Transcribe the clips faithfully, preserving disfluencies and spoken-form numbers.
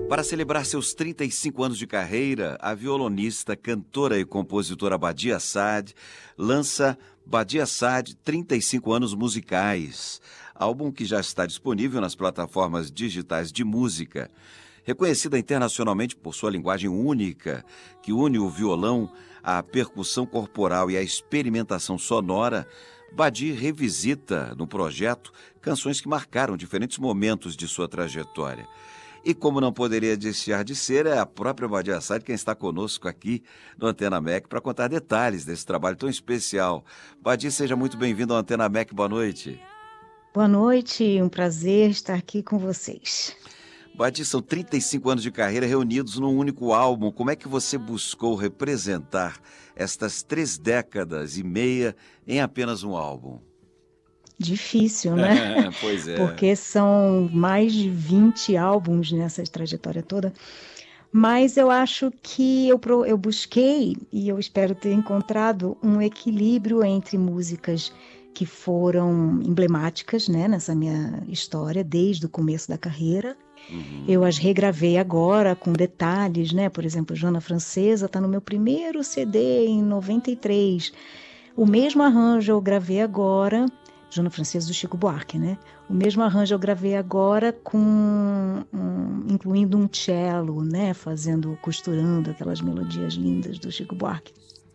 Para celebrar seus trinta e cinco anos de carreira, a violonista, cantora e compositora Badia Saad lança Badia Saad trinta e cinco anos musicais, álbum que já está disponível nas plataformas digitais de música. Reconhecida internacionalmente por sua linguagem única, que une o violão à percussão corporal e à experimentação sonora, Badi revisita no projeto canções que marcaram diferentes momentos de sua trajetória. E como não poderia deixar de ser, é a própria Badia Saad quem está conosco aqui no Antena M E C para contar detalhes desse trabalho tão especial. Badi, seja muito bem-vindo ao Antena M E C, boa noite. Boa noite, um prazer estar aqui com vocês. Badi, são trinta e cinco anos de carreira reunidos num único álbum. Como é que você buscou representar estas três décadas e meia em apenas um álbum? Difícil, né? Pois é. Porque são mais de vinte álbuns nessa trajetória toda. Mas eu acho que eu, eu busquei, e eu espero ter encontrado, um equilíbrio entre músicas que foram emblemáticas, né, nessa minha história, desde o começo da carreira. Uhum. Eu as regravei agora com detalhes, né? Por exemplo, Joana Francesa está no meu primeiro C D em noventa e três. O mesmo arranjo eu gravei agora, Joana Francesa do Chico Buarque, né? O mesmo arranjo eu gravei agora com, um, incluindo um cello, né? Fazendo, costurando aquelas melodias lindas do Chico Buarque.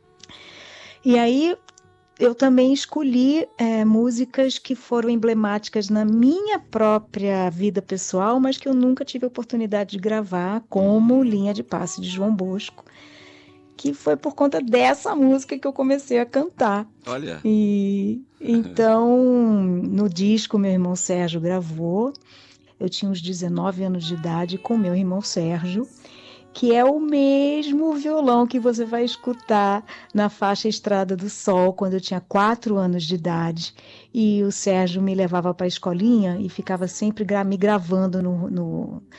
E aí eu também escolhi é, músicas que foram emblemáticas na minha própria vida pessoal, mas que eu nunca tive a oportunidade de gravar, como Linha de Passe de João Bosco, que foi por conta dessa música que eu comecei a cantar. Olha. E então, no disco, meu irmão Sérgio gravou. Eu tinha uns dezenove anos de idade com meu irmão Sérgio, que é o mesmo violão que você vai escutar na faixa Estrada do Sol, quando eu tinha quatro anos de idade. E o Sérgio me levava para a escolinha e ficava sempre gra- me gravando no, no,